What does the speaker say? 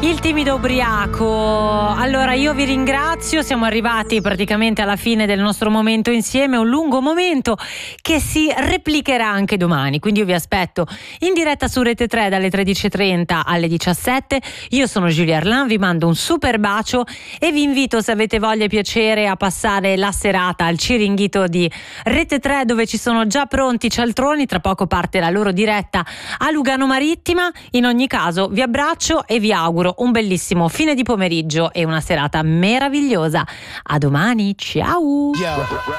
Il timido ubriaco. Allora io vi ringrazio, siamo arrivati praticamente alla fine del nostro momento insieme, un lungo momento che si replicherà anche domani, quindi io vi aspetto in diretta su Rete 3 dalle 13:30 alle 17. Io sono Giulia Arlan, vi mando un super bacio e vi invito, se avete voglia e piacere, a passare la serata al Ciringhito di Rete 3, dove ci sono già pronti i cialtroni. Tra poco parte la loro diretta a Lugano Marittima. In ogni caso vi abbraccio e vi auguro un bellissimo fine di pomeriggio e una serata meravigliosa. A domani, ciao!